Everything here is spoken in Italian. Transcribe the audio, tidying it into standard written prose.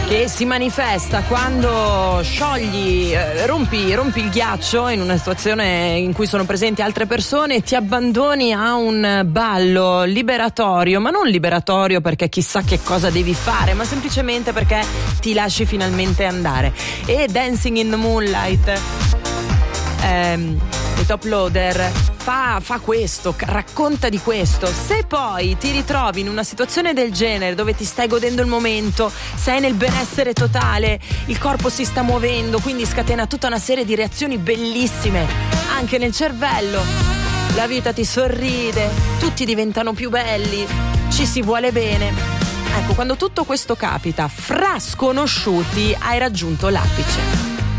che si manifesta quando rompi il ghiaccio in una situazione in cui sono presenti altre persone e ti abbandoni a un ballo liberatorio, ma non liberatorio perché chissà che cosa devi fare, ma semplicemente perché ti lasci finalmente andare. E Dancing in the Moonlight, i Top Loader fa questo, racconta di questo. Se poi ti ritrovi in una situazione del genere dove ti stai godendo il momento, sei nel benessere totale, il corpo si sta muovendo, quindi scatena tutta una serie di reazioni bellissime anche nel cervello, la vita ti sorride, tutti diventano più belli, ci si vuole bene. Ecco, quando tutto questo capita fra sconosciuti hai raggiunto l'apice.